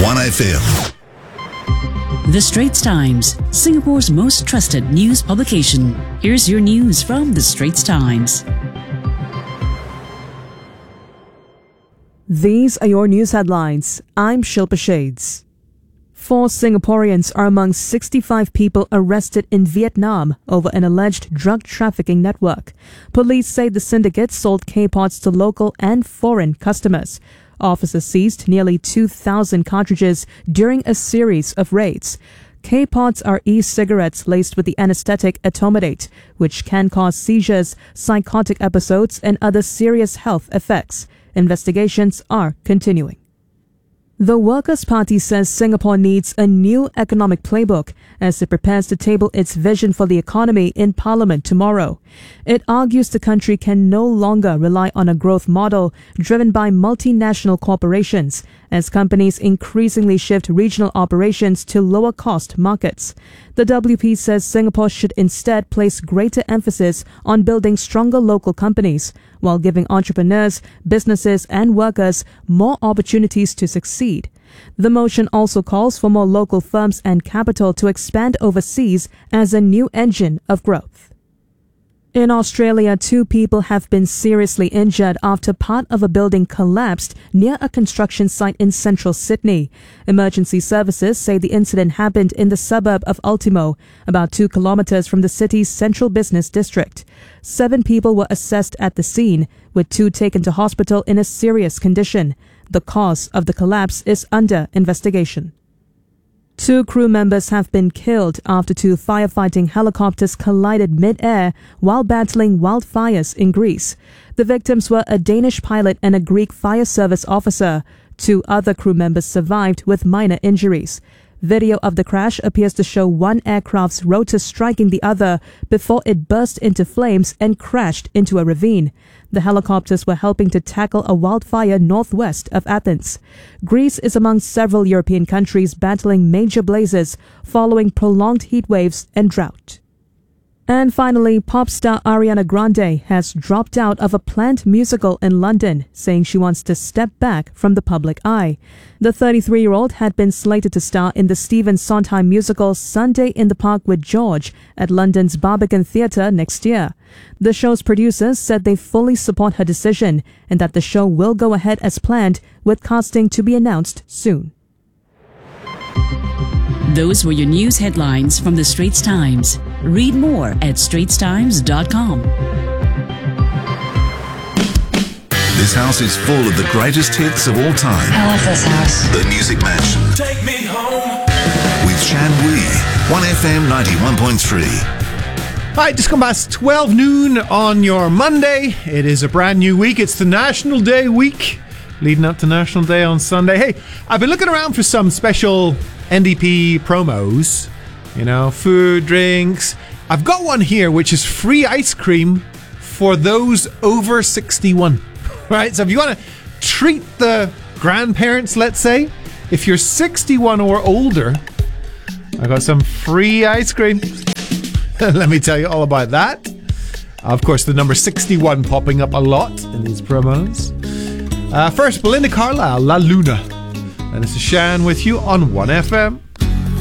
1FM. The Straits Times, Singapore's most trusted news publication. Here's your news from The Straits Times. These are your news headlines. I'm Shilpa Shades. 4 Singaporeans are among 65 people arrested in Vietnam over an alleged drug trafficking network. Police say the syndicate sold K-pods to local and foreign customers. Officers seized nearly 2,000 cartridges during a series of raids. K-pods are e-cigarettes laced with the anesthetic etomidate, which can cause seizures, psychotic episodes, and other serious health effects. Investigations are continuing. The Workers' Party says Singapore needs a new economic playbook as it prepares to table its vision for the economy in Parliament tomorrow. It argues the country can no longer rely on a growth model driven by multinational corporations as companies increasingly shift regional operations to lower-cost markets. The WP says Singapore should instead place greater emphasis on building stronger local companies while giving entrepreneurs, businesses and workers more opportunities to succeed. The motion also calls for more local firms and capital to expand overseas as a new engine of growth. In Australia, 2 people have been seriously injured after part of a building collapsed near a construction site in central Sydney. Emergency services say the incident happened in the suburb of Ultimo, about 2 kilometres from the city's central business district. 7 people were assessed at the scene, with 2 taken to hospital in a serious condition. The cause of the collapse is under investigation. 2 crew members have been killed after 2 firefighting helicopters collided mid-air while battling wildfires in Greece. The victims were a Danish pilot and a Greek fire service officer. 2 other crew members survived with minor injuries. Video of the crash appears to show one aircraft's rotor striking the other before it burst into flames and crashed into a ravine. The helicopters were helping to tackle a wildfire northwest of Athens. Greece is among several European countries battling major blazes following prolonged heat waves and drought. And finally, pop star Ariana Grande has dropped out of a planned musical in London, saying she wants to step back from the public eye. The 33-year-old had been slated to star in the Stephen Sondheim musical Sunday in the Park with George at London's Barbican Theatre next year. The show's producers said they fully support her decision and that the show will go ahead as planned, with casting to be announced soon. Those were your news headlines from The Straits Times. Read more at straitstimes.com. This house is full of the greatest hits of all time. I love this house. The Music Mansion. Take me home. With Shan Wee. 1FM 91.3. Hi, just come past 12 noon on your Monday. It is a brand new week. It's the National Day week, leading up to National Day on Sunday. Hey, I've been looking around for some special NDP promos, food, drinks. I've got one here which is free ice cream for those over 61, right? So if you want to treat the grandparents, let's say, if you're 61 or older, I got some free ice cream. Let me tell you all about that. Of course, the number 61 popping up a lot in these promos. First, Belinda Carlisle, La Luna. And this is Shan with you on 1FM.